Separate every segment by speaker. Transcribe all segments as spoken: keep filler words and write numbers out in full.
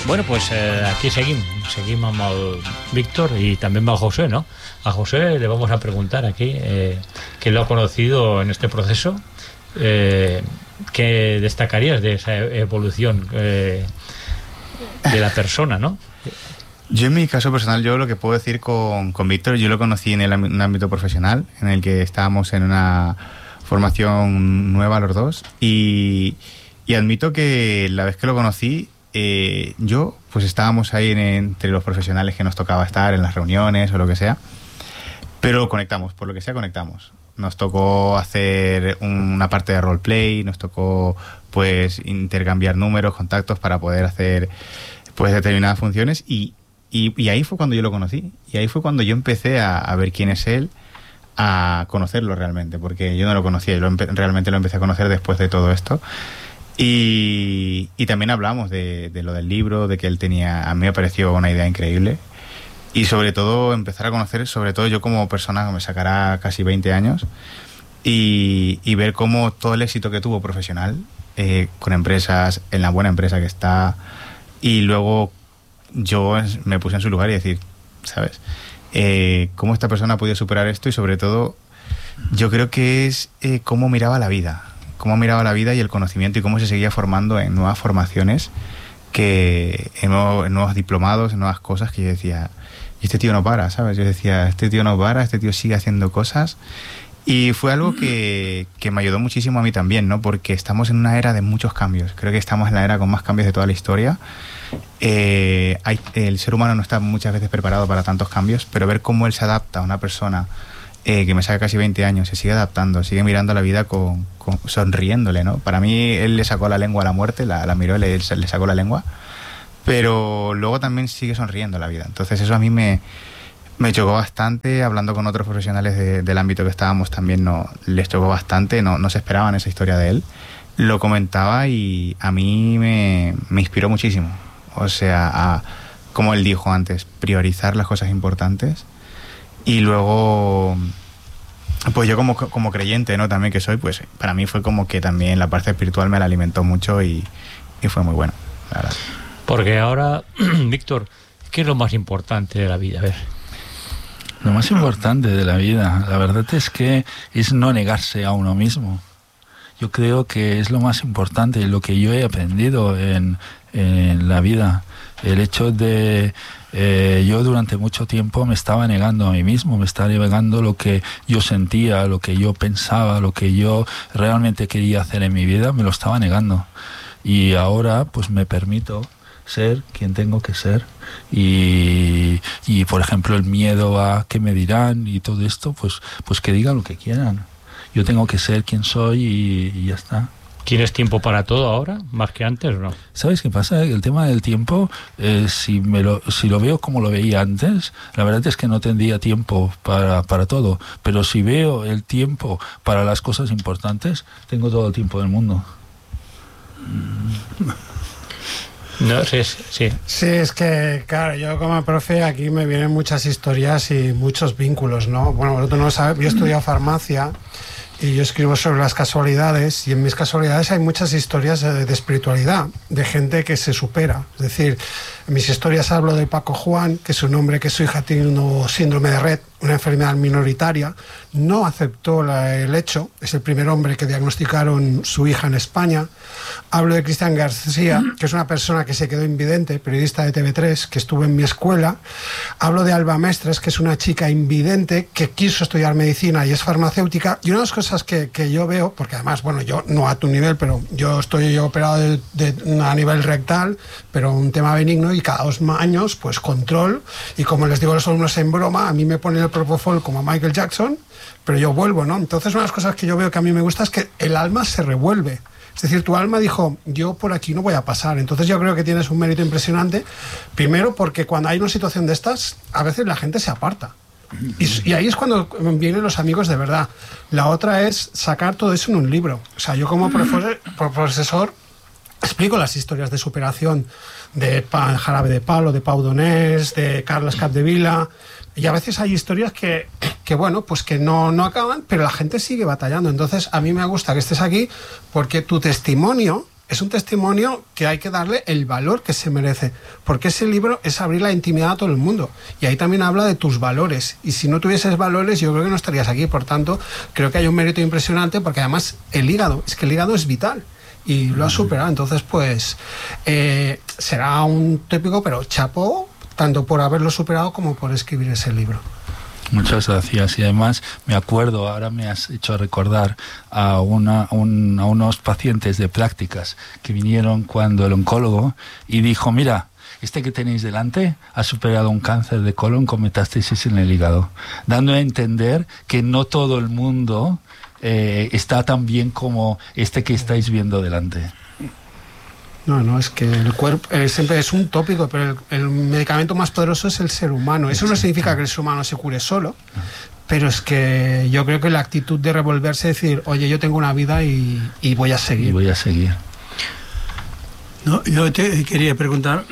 Speaker 1: Bueno, pues eh, aquí seguimos, seguimos amb el Víctor y también va José, ¿no? A José le vamos a preguntar aquí, eh, que lo ha conocido en este proceso, eh, ¿qué destacarías de esa evolución eh, de la persona, ¿no?
Speaker 2: Yo en mi caso personal, yo lo que puedo decir con, con Víctor, yo lo conocí en el un ámbito profesional, en el que estábamos en una formación nueva los dos, y, y admito que la vez que lo conocí, Eh, yo, pues estábamos ahí en, entre los profesionales que nos tocaba estar en las reuniones o lo que sea, pero conectamos, por lo que sea conectamos. Nos tocó hacer una parte de roleplay, nos tocó pues intercambiar números, contactos para poder hacer pues determinadas funciones y, y, y ahí fue cuando yo lo conocí, y ahí fue cuando yo empecé a, a ver quién es él, a conocerlo realmente, porque yo no lo conocía, yo lo empe- realmente lo empecé a conocer después de todo esto. Y, y también hablamos de, de lo del libro, de que él tenía, a mí me pareció una idea increíble, y sobre todo empezar a conocer, sobre todo yo como persona que me sacará casi veinte años, y, y ver cómo todo el éxito que tuvo profesional, eh, con empresas, en la buena empresa que está, y luego yo me puse en su lugar y decir, ¿sabes? Eh, cómo esta persona ha podido superar esto, y sobre todo yo creo que es eh, cómo miraba la vida. Cómo miraba la vida y el conocimiento, y cómo se seguía formando en nuevas formaciones, que en, nuevo, en nuevos diplomados, en nuevas cosas, que yo decía, este tío no para, ¿sabes? Yo decía, este tío no para, este tío sigue haciendo cosas, y fue algo que, que me ayudó muchísimo a mí también, ¿no? Porque estamos en una era de muchos cambios, creo que estamos en la era con más cambios de toda la historia. Eh, hay, el ser humano no está muchas veces preparado para tantos cambios, pero ver cómo él se adapta a una persona Eh, que me saca casi veinte años, se sigue adaptando, sigue mirando a la vida con, con, sonriéndole, ¿no? Para mí, él le sacó la lengua a la muerte, la, la miró y le, le sacó la lengua, pero luego también sigue sonriendo a la vida. Entonces eso a mí me, me chocó bastante. Hablando con otros profesionales de, del ámbito que estábamos, también no, les chocó bastante, no, no se esperaban esa historia de él. Lo comentaba y a mí me, me inspiró muchísimo. O sea, a, como él dijo antes, priorizar las cosas importantes. Y luego, pues yo como, como creyente, ¿no? También que soy, pues para mí fue como que también la parte espiritual me la alimentó mucho, y, y fue muy bueno, la verdad.
Speaker 1: Porque ahora, Víctor, ¿qué es lo más importante de la vida? A ver.
Speaker 3: Lo más importante de la vida, la verdad es que es no negarse a uno mismo. Yo creo que es lo más importante, lo que yo he aprendido en, en la vida. El hecho de... Eh, yo durante mucho tiempo me estaba negando a mí mismo, me estaba negando lo que yo sentía, lo que yo pensaba, lo que yo realmente quería hacer en mi vida, me lo estaba negando. Y ahora pues me permito ser quien tengo que ser. Y, y por ejemplo el miedo a qué me dirán y todo esto, pues, pues que digan lo que quieran. Yo tengo que ser quien soy y, y ya está.
Speaker 1: ¿Tienes tiempo para todo ahora, más que antes o no?
Speaker 3: ¿Sabes qué pasa? El tema del tiempo, eh, si, me lo, si lo veo como lo veía antes, la verdad es que no tendría tiempo para, para todo. Pero si veo el tiempo para las cosas importantes, tengo todo el tiempo del mundo.
Speaker 1: No, sí, sí.
Speaker 4: Sí, es que, claro, yo como profe aquí me vienen muchas historias y muchos vínculos, ¿no? Bueno, vosotros no lo sabéis, yo he estudiado farmacia, y yo escribo sobre las casualidades, y en mis casualidades hay muchas historias de, de espiritualidad, de gente que se supera. Es decir, en mis historias hablo de Paco Juan, que es un hombre que su hija tiene un síndrome de Rett, una enfermedad minoritaria, no aceptó la, el hecho, es el primer hombre que diagnosticaron su hija en España. Hablo de Cristian García, que es una persona que se quedó invidente, periodista de T V tres, que estuvo en mi escuela. Hablo de Alba Mestres, que es una chica invidente que quiso estudiar medicina y es farmacéutica. Y una de las cosas que, que yo veo, porque además, bueno, yo no a tu nivel, pero yo estoy operado de, de, a nivel rectal, pero un tema benigno, y cada dos años, pues control. Y como les digo a los alumnos en broma, a mí me ponen el propofol como a Michael Jackson, pero yo vuelvo, ¿no? Entonces, una de las cosas que yo veo que a mí me gusta es que el alma se revuelve. Es decir, tu alma dijo, yo por aquí no voy a pasar. Entonces yo creo que tienes un mérito impresionante. Primero porque cuando hay una situación de estas, a veces la gente se aparta. Y, y ahí es cuando vienen los amigos de verdad. La otra es sacar todo eso en un libro. O sea, yo como profesor, profesor explico las historias de superación de pa, Jarabe de Palo, de Pau Donés, de Carles Capdevila. Y a veces hay historias que, que bueno, pues que no, no acaban, pero la gente sigue batallando. Entonces, a mí me gusta que estés aquí porque tu testimonio es un testimonio que hay que darle el valor que se merece, porque ese libro es abrir la intimidad a todo el mundo, y ahí también habla de tus valores, y si no tuvieses valores yo creo que no estarías aquí. Por tanto, creo que hay un mérito impresionante, porque además el hígado, es que el hígado es vital y lo has superado. Entonces pues eh, será un típico, pero chapo tanto por haberlo superado como por escribir ese libro.
Speaker 3: Muchas gracias. Y además me acuerdo, ahora me has hecho recordar a, una, un, a unos pacientes de prácticas que vinieron cuando el oncólogo y dijo, mira, este que tenéis delante ha superado un cáncer de colon con metástasis en el hígado, dando a entender que no todo el mundo eh, está tan bien como este que estáis viendo delante.
Speaker 4: No, no, es que el cuerpo eh, siempre es un tópico, pero el, el medicamento más poderoso es el ser humano. Eso no significa que el ser humano se cure solo, pero es que yo creo que la actitud de revolverse, decir, oye, yo tengo una vida y, y voy a seguir.
Speaker 3: Y voy a seguir.
Speaker 5: No, yo te quería preguntar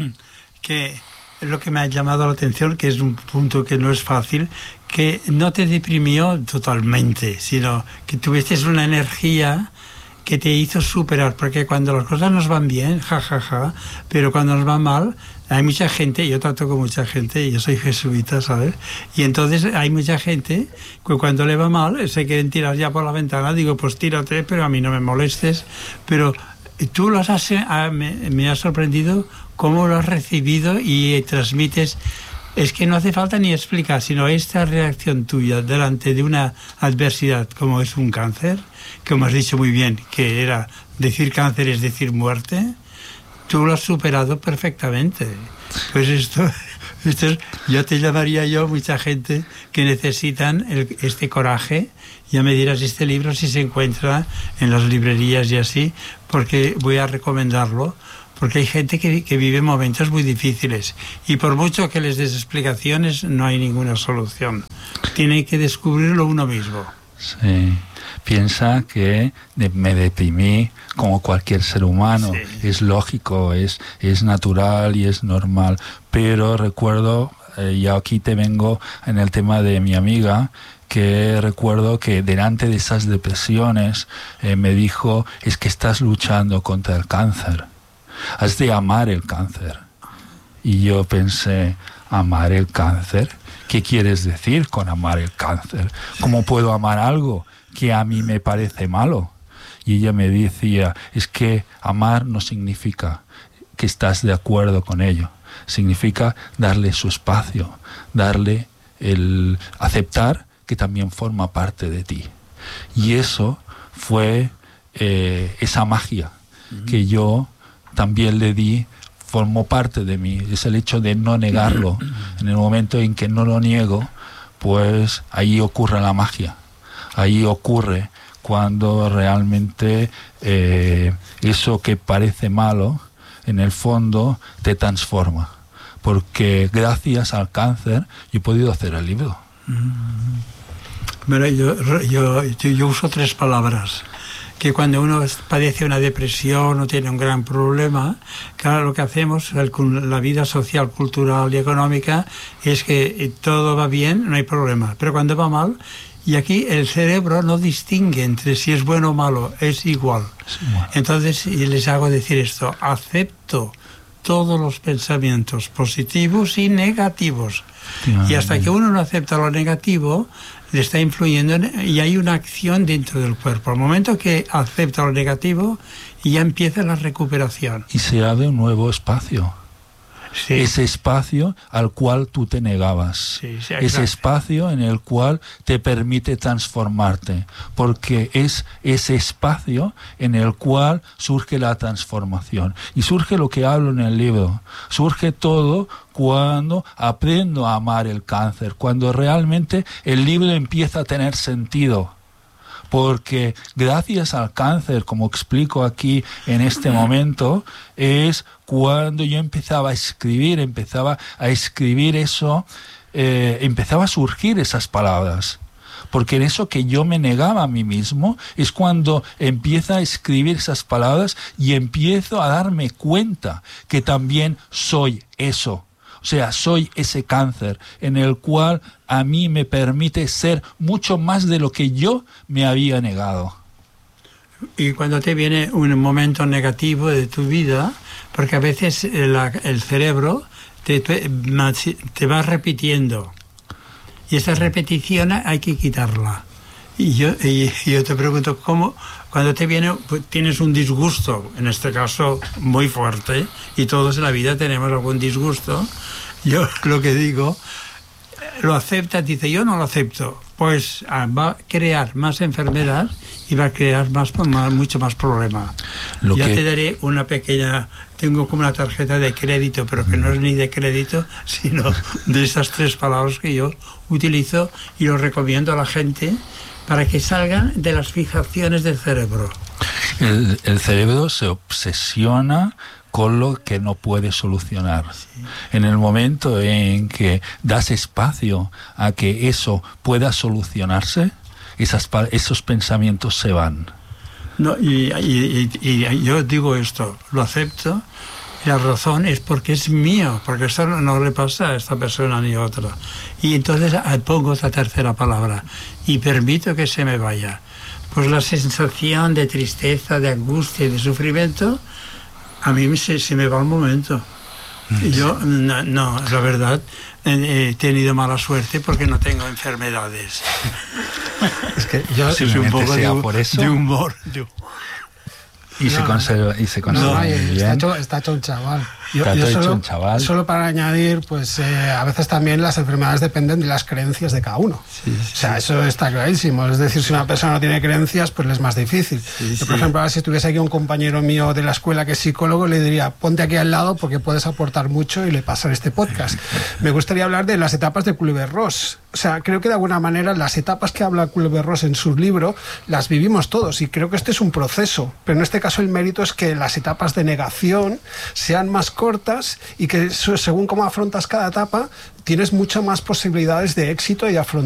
Speaker 5: que lo que me ha llamado la atención, que es un punto que no es fácil, que no te deprimió totalmente, sino que tuviste una energía que te hizo superar, porque cuando las cosas nos van bien, jajaja, ja, ja, pero cuando nos van mal, hay mucha gente, yo trato con mucha gente, yo soy jesuita, ¿sabes? Y entonces hay mucha gente que cuando le va mal se quieren tirar ya por la ventana, digo, pues tírate, pero a mí no me molestes. Pero tú los has, me, me has sorprendido cómo lo has recibido y transmites. Es que no hace falta ni explicar, sino esta reacción tuya delante de una adversidad como es un cáncer, como has dicho muy bien, que era decir cáncer es decir muerte, tú lo has superado perfectamente. Pues esto, esto es, yo te llamaría yo mucha gente que necesitan el, este coraje. Ya me dirás este libro si se encuentra en las librerías y así, porque voy a recomendarlo. Porque hay gente que, que vive momentos muy difíciles y por mucho que les des explicaciones no hay ninguna solución. Tiene que descubrirlo uno mismo.
Speaker 3: Sí. Piensa que me deprimí como cualquier ser humano. Sí. Es lógico, es, es natural y es normal. Pero recuerdo, eh, y aquí te vengo en el tema de mi amiga, que recuerdo que delante de esas depresiones eh, me dijo, es que estás luchando contra el cáncer. Has de amar el cáncer. Y yo pensé, ¿amar el cáncer? ¿Qué quieres decir con amar el cáncer? ¿Cómo puedo amar algo que a mí me parece malo? Y ella me decía, es que amar no significa que estás de acuerdo con ello. Significa darle su espacio, darle el aceptar que también forma parte de ti. Y eso fue eh, esa magia que yo también le di, formó parte de mí. Es el hecho de no negarlo. En el momento en que no lo niego, pues ahí ocurre la magia. Ahí ocurre cuando realmente eh, eso que parece malo, en el fondo te transforma. Porque gracias al cáncer yo he podido hacer el libro.
Speaker 5: Bueno, yo, yo, yo, yo uso tres palabras. Que cuando uno padece una depresión o tiene un gran problema, claro, lo que hacemos, el, la vida social, cultural y económica, es que todo va bien, no hay problema. Pero cuando va mal, y aquí el cerebro no distingue entre si es bueno o malo, es igual. Sí, bueno. Entonces les hago decir esto, acepto todos los pensamientos positivos y negativos. Sí, y hasta bien. Que uno no acepta lo negativo, le está influyendo en, y hay una acción dentro del cuerpo. Al momento que acepta lo negativo, ya empieza la recuperación.
Speaker 3: Y se abre un nuevo espacio. Sí. Ese espacio al cual tú te negabas. Sí, sí, ese espacio en el cual te permite transformarte. Porque es ese espacio en el cual surge la transformación. Y surge lo que hablo en el libro. Surge todo cuando aprendo a amar el cáncer. Cuando realmente el libro empieza a tener sentido. Porque gracias al cáncer, como explico aquí en este momento, es cuando yo empezaba a escribir, empezaba a escribir eso, eh, empezaba a surgir esas palabras. Porque en eso que yo me negaba a mí mismo es cuando empiezo a escribir esas palabras y empiezo a darme cuenta que también soy eso. O sea, soy ese cáncer en el cual a mí me permite ser mucho más de lo que yo me había negado.
Speaker 5: y cuando te viene un momento negativo de tu vida, porque a veces la, el cerebro te, te, te va repitiendo y esa repetición hay que quitarla. Y yo, y yo te pregunto, ¿cómo cuando te viene, pues, tienes un disgusto, en este caso muy fuerte, y todos en la vida tenemos algún disgusto? Yo lo que digo, lo aceptas, dice, yo no lo acepto, pues va a crear más enfermedad y va a crear más, más mucho más problema. Lo ya que... te daré una pequeña, tengo como una tarjeta de crédito, pero que no es ni de crédito, sino de esas tres palabras que yo utilizo y lo recomiendo a la gente para que salgan de las fijaciones del cerebro.
Speaker 3: El, el cerebro se obsesiona con lo que no puede solucionar. Sí. En el momento en que das espacio a que eso pueda solucionarse, esas, esos pensamientos se van.
Speaker 5: No, y, y, y, y yo digo esto, lo acepto, y la razón es porque es mío, porque esto no, no le pasa a esta persona ni a otra. Y entonces pongo esta tercera palabra y permito que se me vaya. Pues la sensación de tristeza, de angustia y de sufrimiento, a mí se, se me va al momento. Yo, no, no la verdad, he tenido mala suerte porque no tengo enfermedades.
Speaker 4: Es que yo
Speaker 3: soy un poco
Speaker 5: de,
Speaker 3: por eso.
Speaker 5: de humor. De...
Speaker 3: Y, no, se conserva, y se conserva.
Speaker 4: No,
Speaker 3: muy bien.
Speaker 4: Está, hecho, está hecho un chaval. Yo,
Speaker 3: está
Speaker 4: yo
Speaker 3: hecho
Speaker 4: solo,
Speaker 3: un chaval.
Speaker 4: Solo para añadir, pues eh, a veces también las enfermedades dependen de las creencias de cada uno.
Speaker 5: Sí, sí,
Speaker 4: o sea,
Speaker 5: sí.
Speaker 4: eso está clarísimo. Es decir, si una persona no tiene creencias, pues le es más difícil.
Speaker 5: Sí,
Speaker 4: yo,
Speaker 5: sí.
Speaker 4: por ejemplo, ahora si estuviese aquí un compañero mío de la escuela que es psicólogo, le diría, ponte aquí al lado porque puedes aportar mucho y le pasar este podcast. Me gustaría hablar de las etapas de Kübler-Ross. O sea, creo que de alguna manera las etapas que habla Kübler-Ross en su libro las vivimos todos y creo que este es un proceso. Pero en este caso el mérito es que las etapas de negación sean más cortas y que según cómo afrontas cada etapa tienes muchas más posibilidades de éxito y afrontar